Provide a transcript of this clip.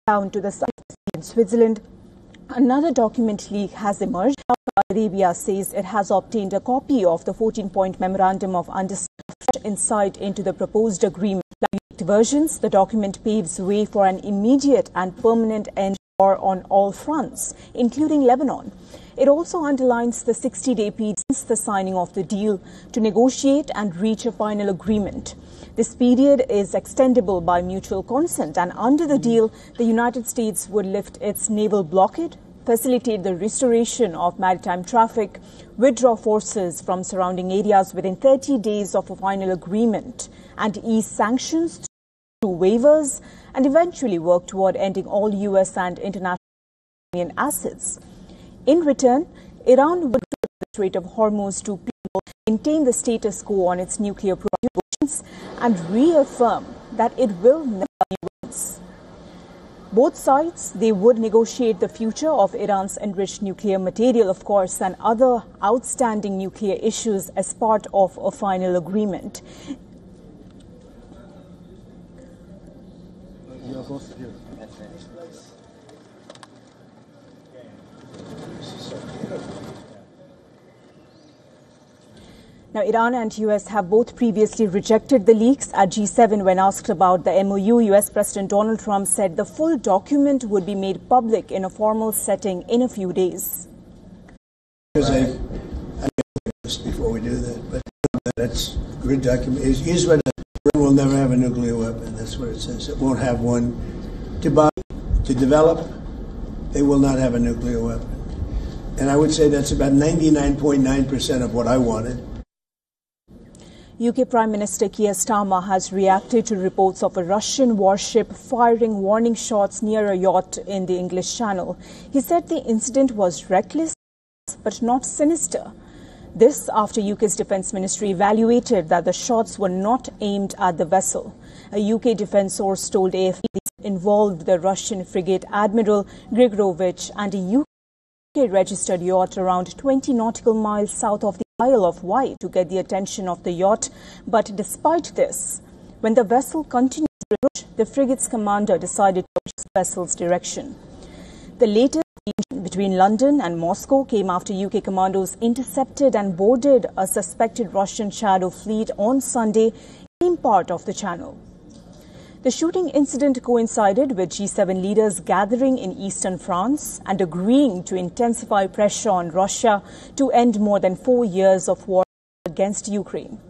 Down to the south in Switzerland, another document leak has emerged. Saudi Arabia says it has obtained a copy of the 14-point memorandum of understanding insight into the proposed agreement. Like leaked versions, the document paves way for an immediate and permanent end to war on all fronts, including Lebanon. It also underlines the 60-day period since the signing of the deal to negotiate and reach a final agreement. This period is extendable by mutual consent, and under the deal, the United States would lift its naval blockade, facilitate the restoration of maritime traffic, withdraw forces from surrounding areas within 30 days of a final agreement, and ease sanctions through waivers, and eventually work toward ending all U.S. and international assets. In return, Iran would close the Strait of Hormuz to maintain the status quo on its nuclear programs and reaffirm that it will never advance. Both sides, they would negotiate the future of Iran's enriched nuclear material, of course, and other outstanding nuclear issues as part of a final agreement. Now, Iran and U.S. have both previously rejected the leaks. At G7, when asked about the MOU, U.S. President Donald Trump said the full document would be made public in a formal setting in a few days. I before we do that, but that's a good document. Israel will never have a nuclear weapon. That's what it says. It won't have one. To develop, they will not have a nuclear weapon. And I would say that's about 99.9% of what I wanted. UK Prime Minister Keir Starmer has reacted to reports of a Russian warship firing warning shots near a yacht in the English Channel. He said the incident was reckless but not sinister. This after UK's Defence Ministry evaluated that the shots were not aimed at the vessel. A UK defence source told AFP this involved the Russian frigate Admiral Grigorovich and a UK registered yacht around 20 nautical miles south of the Isle of Wight to get the attention of the yacht. But despite this, when the vessel continued to approach, the frigate's commander decided to change the vessel's direction. The latest between London and Moscow came after UK commandos intercepted and boarded a suspected Russian shadow fleet on Sunday in part of the Channel. The shooting incident coincided with G7 leaders gathering in eastern France and agreeing to intensify pressure on Russia to end more than 4 years of war against Ukraine.